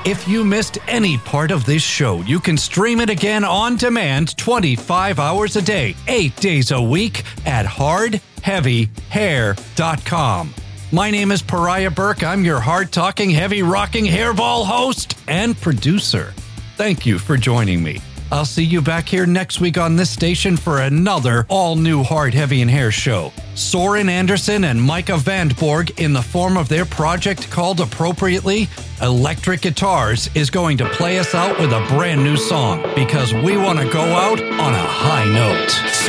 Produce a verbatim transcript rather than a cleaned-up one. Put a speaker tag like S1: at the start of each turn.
S1: If you missed any part of this show, you can stream it again on demand twenty-five hours a day, eight days a week at hard heavy hair dot com. My name is Pariah Burke. I'm your hard-talking, heavy-rocking hairball host and producer. Thank you for joining me. I'll see you back here next week on this station for another all-new Hard, Heavy, and Hair show. Soren Anderson and Micah Vandborg, in the form of their project called appropriately Electric Guitars, is going to play us out with a brand new song because we want to go out on a high note.